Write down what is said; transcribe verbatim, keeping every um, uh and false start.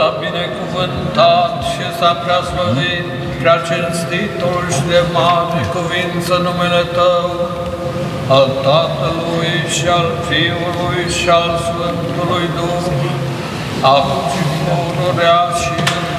s-a binecuvântat și s-a preaslăvit, prea cinstitul și de mare cuvință numele Tău, al Tatălui și al Fiului și al Sfântului Duh, acum și pururea și